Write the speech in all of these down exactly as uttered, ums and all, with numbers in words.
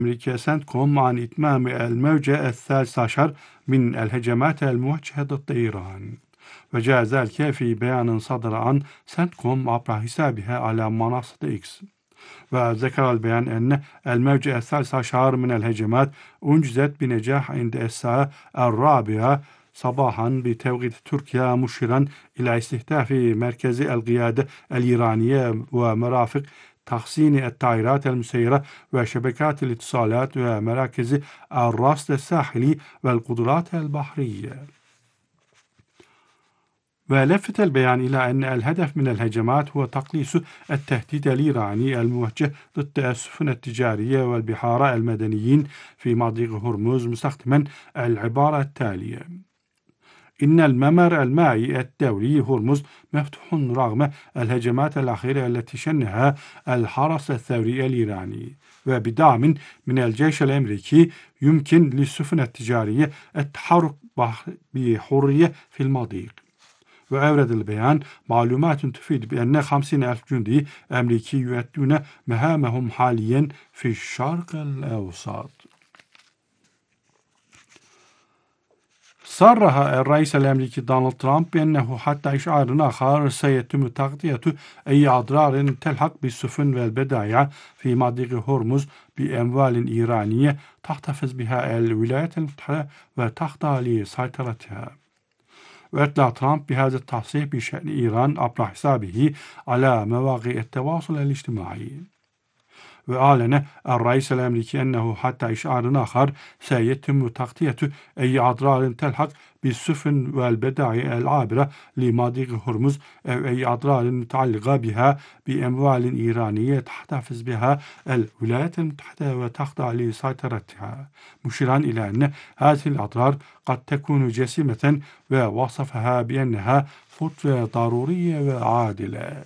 أمريكا سنتكم عن إتمام الموجة الثالث عشر من الهجمات الموجهة ضد إيران، وجاء ذلك في بيان صدر عن سنتكم عبر حسابها على منصة إكس. وذكر البيان أن الموجة الثالث عشر من الهجمات أنجزت بنجاح عند الساعة الرابعة صباحا بتوقيت تركيا، مشيرا إلى استهداف مركز القيادة الإيرانية ومرافق تحسين الطائرات المسيرة وشبكات الاتصالات ومراكز الرصد الساحلي والقدرات البحرية. ولفت البيان إلى أن الهدف من الهجمات هو تقليص التهديد الإيراني الموجه ضد السفن التجارية والبحارة المدنيين في مضيق هرمز، مستخدما العبارة التالية: إن الممر المائي الدولي هرمز مفتوح رغم الهجمات الأخيرة التي شنها الحرس الثوري الإيراني، وبدعم من الجيش الأمريكي يمكن للسفن التجارية التحرك بحرية في المضيق. وأورد البيان معلومات تفيد بأن خمسين ألف جندي أمريكي يؤدون مهامهم حاليا في الشرق الأوسط. صرح الرئيس الأمريكي دونالد ترامب بأنه حتى إشعار آخر سيتم تغطية أي أضرار تلحق بالسفن والبضائع في مضيق هرمز بأموال إيرانية تحتفظ بها الولايات المتحدة وتخضع لسيطرتها. وأطلع ترامب بهذا التصريح بشأن إيران عبر حسابه على مواقع التواصل الاجتماعي. وأعلن الرئيس الأمريكي أنه حتى إشعار آخر سيتم تغطية أي أضرار تلحق بالسفن والبضائع العابرة لمضيق هرمز أو أي أضرار متعلقة بها بأموال إيرانية تحتفظ بها الولايات المتحدة وتخضع لسيطرتها، مشيرا إلى أن هذه الأضرار قد تكون جسيمة، ووصفها بأنها خطوة ضرورية وعادلة.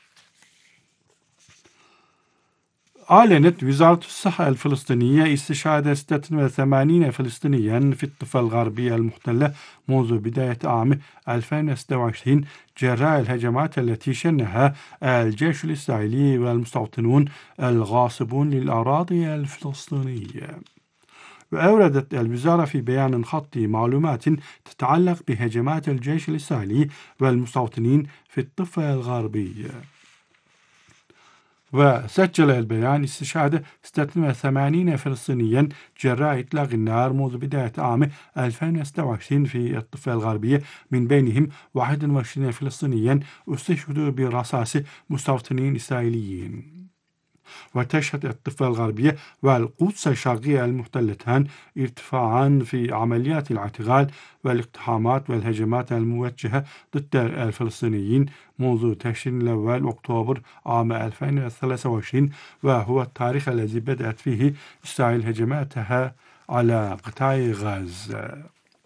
أعلنت وزارة الصحة الفلسطينية استشهاد ستة وثمانين فلسطينيا في الضفة الغربية المحتلة منذ بداية عام ألفين وستة وعشرين جراء الهجمات التي شنها الجيش الإسرائيلي والمستوطنون الغاصبون للأراضي الفلسطينية. وأوردت الوزارة في بيان خطي معلومات تتعلق بهجمات الجيش الإسرائيلي والمستوطنين في الضفة الغربية. وسجل البيان استشهاد ستة وثمانين فلسطينيا جراء إطلاق النار منذ بداية عام ألفين وستة وعشرين في الضفة الغربية، من بينهم واحد وعشرين فلسطينيا استشهدوا برصاص مستوطنين إسرائيليين. وتشهد الضفة الغربية والقدس الشرقية المحتلتان ارتفاعا في عمليات الاعتقال والاقتحامات والهجمات الموجهة ضد الفلسطينيين منذ تشرين الأول أكتوبر عام ألفين وثلاثة وعشرين، وهو التاريخ الذي بدأت فيه إسرائيل هجماتها على قطاع غزة.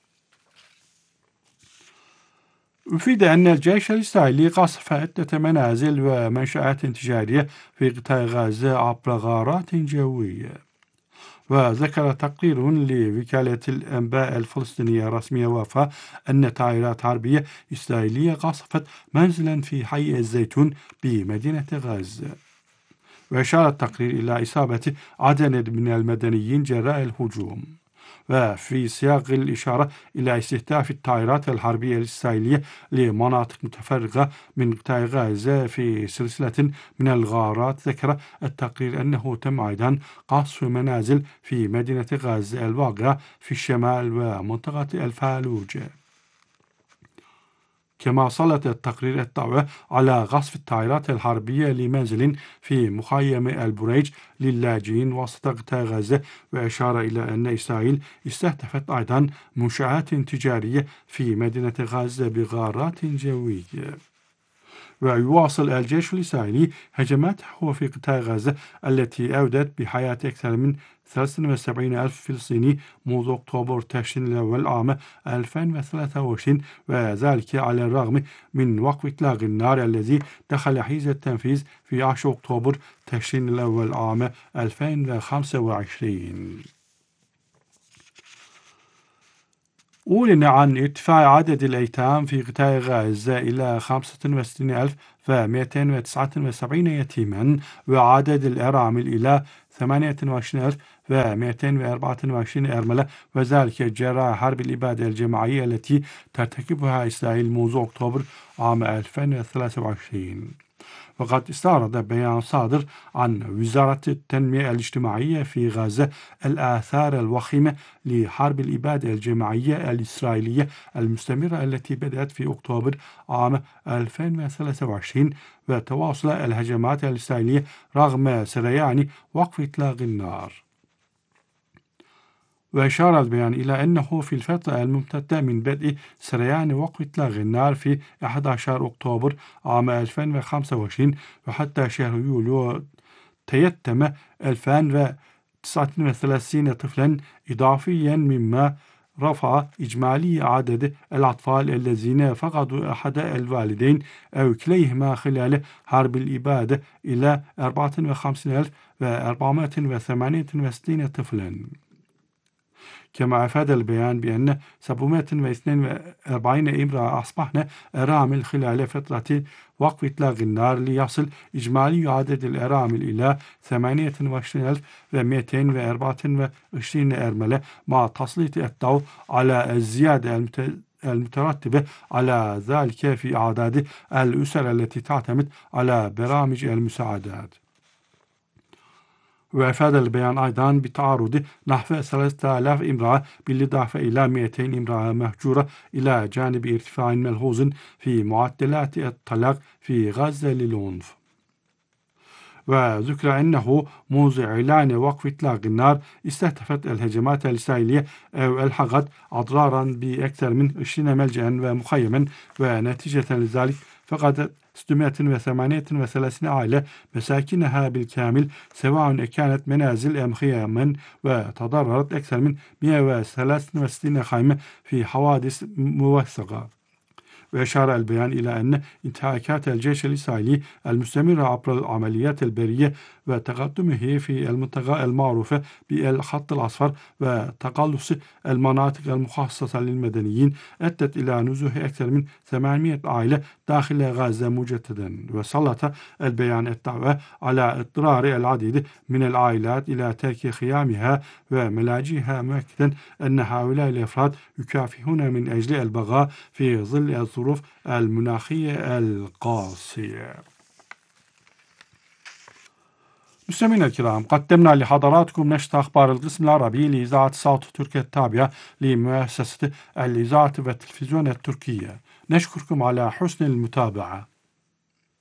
أفيد أن الجيش الإسرائيلي قصف عدة منازل ومنشآت تجارية في قطاع غزة عبر غارات جوية. وذكر تقرير لوكالة الأنباء الفلسطينية الرسمية وافا أن طائرات حربية إسرائيلية قصفت منزلا في حي الزيتون بمدينة غزة. وأشار التقرير إلى إصابة عدد من المدنيين جراء الهجوم. وفي سياق الإشارة إلى استهداف الطائرات الحربية الإسرائيلية لمناطق متفرقة من قطاع غزة في سلسلة من الغارات، ذكر التقرير أنه تم أيضا قصف منازل في مدينة غزة الواقعة في الشمال ومنطقة الفالوجة. كما سلط التقرير الضوء على قصف الطائرات الحربية لمنزل في مخيم البريج للاجئين وسط قطاع غزة، وأشار إلى أن إسرائيل استهدفت أيضا منشآت تجارية في مدينة غزة بغارات جوية. ويواصل الجيش الإسرائيلي هجماته في قطاع غزة التي أودت بحياة أكثر من ثلاثة وسبعين ألف فلسطيني منذ أكتوبر تشرين الأول عام ألفين وثلاثة وعشرين، وذلك على الرغم من وقف إطلاق النار الذي دخل حيز التنفيذ في عشرة أكتوبر تشرين الأول عام ألفين وخمسة وعشرين. أعلن عن ارتفاع عدد الأيتام في قطاع غزة إلى خمسة وستين ألف ومئتين وتسعة وسبعين يتيما، وعدد الأرامل إلى ثمانية وعشرين ألف و مئتين وأربعة وعشرين أرملة، وذلك جراء حرب الإبادة الجماعية التي ترتكبها إسرائيل منذ أكتوبر عام ألفين وثلاثة وعشرين. وقد استعرض بيان صادر عن وزارة التنمية الاجتماعية في غزة الآثار الوخيمة لحرب الإبادة الجماعية الإسرائيلية المستمرة التي بدأت في أكتوبر عام ألفين وثلاثة وعشرين، وتواصل الهجمات الإسرائيلية رغم سريان وقف إطلاق النار. وأشار البيان إلى أنه في الفترة الممتدة من بدء سريان وقف إطلاق النار في أحد عشر أكتوبر عام ألفين وخمسة وعشرين وحتى شهر يوليو تيتم ألفين وتسعة وثلاثين طفلا إضافيا، مما رفع إجمالي عدد الأطفال الذين فقدوا أحد الوالدين أو كليهما خلال حرب الإبادة إلى أربعة وخمسين ألف وأربعمائة وثمانية وستين طفلا. كما أفاد البيان بأن سبعمائة واثنين وأربعين امرأة أصبحن أرامل خلال فترة وقف إطلاق النار، ليصل إجمالي عدد الأرامل إلى ثمانية وعشرين ألف ومئتين وأربعة وعشرين أرملة، مع تسليط الضوء على الزيادة المترتبة على ذلك في أعداد الأسر التي تعتمد على برامج المساعدات. وأفاد البيان أيضا بتعرض نحو ثلاثة آلاف امرأة بالإضافة إلى مئتين امرأة مهجورة، إلى جانب ارتفاع ملحوظ في معدلات الطلاق في غزة للعنف. وذكر أنه منذ إعلان وقف إطلاق النار استهدفت الهجمات الإسرائيلية أو ألحقت أضرارا بأكثر من عشرين ملجأ ومخيما، ونتيجة لذلك فقدت ستمائة وثمانية وثلاثين عائلة مساكنها بالكامل، سواء كانت منازل أم خياما، وتضررت أكثر من مئة وثلاثة وستين خيمة في حوادث موثقة. وأشار البيان إلى أن انتهاكات الجيش الإسرائيلي المستمرة عبر العمليات البرية وتقدمه في المنطقة المعروفة بالخط الأصفر وتقلص المناطق المخصصة للمدنيين أدت إلى نزوح أكثر من ثمانمائة عائلة داخل غزة مجددا. وسلط البيان الدعوة على اضطرار العديد من العائلات إلى ترك خيامها وملاجئها، مؤكدا أن هؤلاء الأفراد يكافحون من أجل البقاء في ظل الظروف المناخية القاسية. مستمعينا الكرام، قدمنا لحضراتكم نشرة أخبار القسم العربي لإذاعة صوت تركيا التابعة لمؤسسة الإذاعة والتلفزيون التركية. نشكركم على حسن المتابعة.